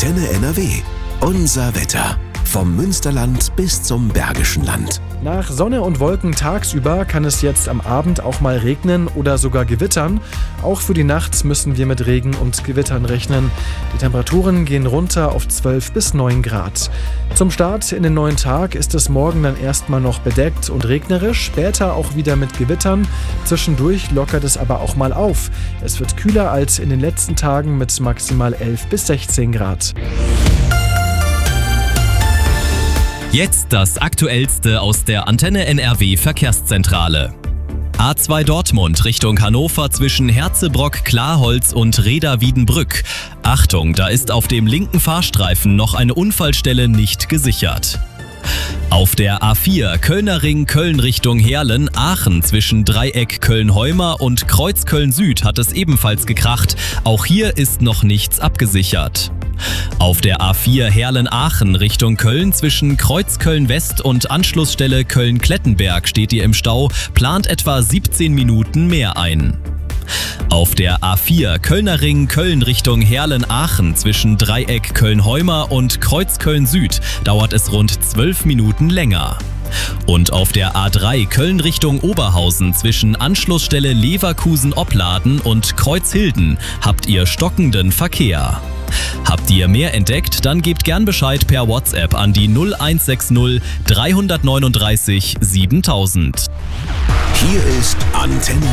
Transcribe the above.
Antenne NRW. Unser Wetter. Vom Münsterland bis zum Bergischen Land. Nach Sonne und Wolken tagsüber kann es jetzt am Abend auch mal regnen oder sogar gewittern. Auch für die Nacht müssen wir mit Regen und Gewittern rechnen. Die Temperaturen gehen runter auf 12 bis 9 Grad. Zum Start in den neuen Tag ist es morgen dann erstmal noch bedeckt und regnerisch, später auch wieder mit Gewittern. Zwischendurch lockert es aber auch mal auf. Es wird kühler als in den letzten Tagen mit maximal 11 bis 16 Grad. Jetzt das Aktuellste aus der Antenne NRW Verkehrszentrale. A2 Dortmund Richtung Hannover zwischen Herzebrock, Klarholz und Reda-Wiedenbrück. Achtung, da ist auf dem linken Fahrstreifen noch eine Unfallstelle nicht gesichert. Auf der A4 Kölner Ring Köln Richtung Heerlen, Aachen zwischen Dreieck Köln-Heumer und Kreuz Köln-Süd hat es ebenfalls gekracht. Auch hier ist noch nichts abgesichert. Auf der A4 Heerlen-Aachen Richtung Köln zwischen Kreuz Köln-West und Anschlussstelle Köln-Klettenberg steht ihr im Stau, plant etwa 17 Minuten mehr ein. Auf der A4 Kölner Ring Köln Richtung Heerlen-Aachen zwischen Dreieck Köln-Heumer und Kreuz Köln-Süd dauert es rund 12 Minuten länger. Und auf der A3 Köln Richtung Oberhausen zwischen Anschlussstelle Leverkusen-Opladen und Kreuzhilden habt ihr stockenden Verkehr. Habt ihr mehr entdeckt, dann gebt gern Bescheid per WhatsApp an die 0160 339 7000. Hier ist Antenne